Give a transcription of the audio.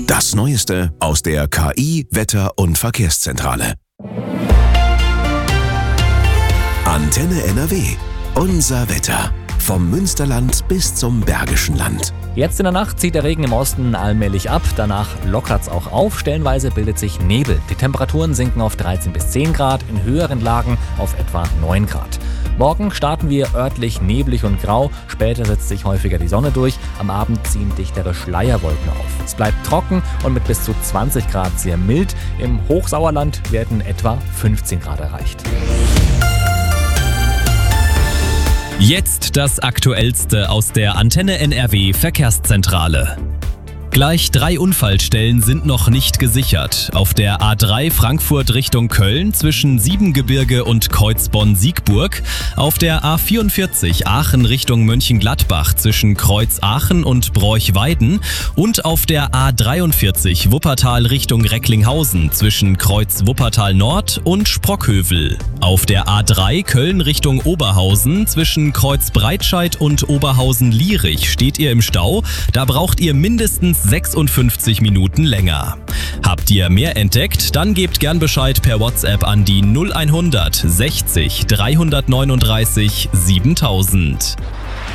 Das Neueste aus der KI, Wetter- und Verkehrszentrale. Antenne NRW. Unser Wetter. Vom Münsterland bis zum Bergischen Land. Jetzt in der Nacht zieht der Regen im Osten allmählich ab, danach lockert's auch auf, stellenweise bildet sich Nebel. Die Temperaturen sinken auf 13 bis 10 Grad, in höheren Lagen auf etwa 9 Grad. Morgen starten wir örtlich neblig und grau, später setzt sich häufiger die Sonne durch, am Abend ziehen dichtere Schleierwolken auf. Es bleibt trocken und mit bis zu 20 Grad sehr mild, im Hochsauerland werden etwa 15 Grad erreicht. Jetzt das Aktuellste aus der Antenne NRW Verkehrszentrale. Gleich 3 Unfallstellen sind noch nicht gesichert. Auf der A3 Frankfurt Richtung Köln zwischen Siebengebirge und Kreuzbonn-Siegburg, auf der A44 Aachen Richtung Mönchengladbach zwischen Kreuz-Aachen und Broich-Weiden und auf der A43 Wuppertal Richtung Recklinghausen zwischen Kreuz-Wuppertal-Nord und Sprockhövel. Auf der A3 Köln Richtung Oberhausen zwischen Kreuz-Breitscheid und Oberhausen-Lierich steht ihr im Stau. Da braucht ihr mindestens 56 Minuten länger. Habt ihr mehr entdeckt? Dann gebt gern Bescheid per WhatsApp an die 0100 60 339 7000.